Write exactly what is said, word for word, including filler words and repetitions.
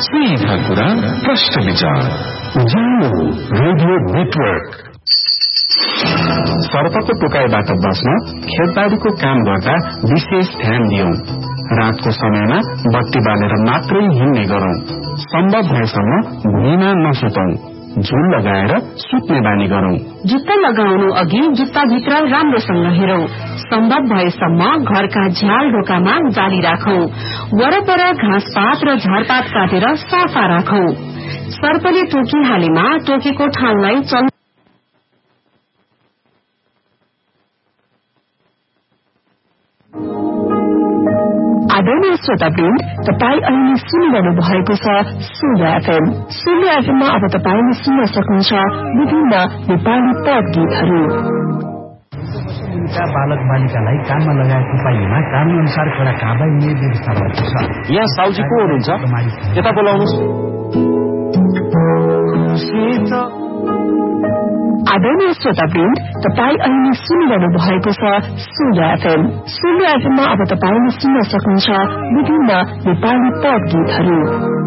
सीधा कुरा प्रश्न विचार उज्यालो रेडियो नेटवर्क। सर्पको टोकाइबाट बस्न खेतबारीको काम गर्दा विशेष ध्यान दियौं। रातको समयमा बत्ती बालेर मात्रै हिँड्ने गरौं। सम्भव भएसम्म भुइँमा नसुतौं। झुल लगाएर सुत्ने बानी गरौं। जुत्ता लगाउनु अघि जुत्ताभित्र राम्रोसँग हेरौं। सम्भव भएसम्म घरका झ्याल ढोकामा जाली राखौं। वरपर घाँसपात र झारपात काटेर सफा राखौं। सर्पले टोकिहालेमा टोकेको ठाउँलाई चल आदरणीय श्रोतावृन्द, तपाई अहिले सुनिरहनु भएको छ सूर्य एफएम। सूर्य एफएममा अब तपाईले सुन्न सक्नुहुन्छ विभिन्न नेपाली पद गीतहरू। बालक बालिकालाई काममा लगाएको पाइएमा कानून अनुसार कडा कारबाही हुने व्यवस्था रहेको छ। यहाँ साउजी को हुनुहुन्छ? यता बोलाउनुहोस्। आदरणीय श्रोतावृन्द, तपाई अहिले सुनिरहनु भएको छ सूर्य एफएम। सूर्य एफएममा अब तपाईले सुन्न सक्नुहुन्छ विभिन्न नेपाली पद गीतहरू।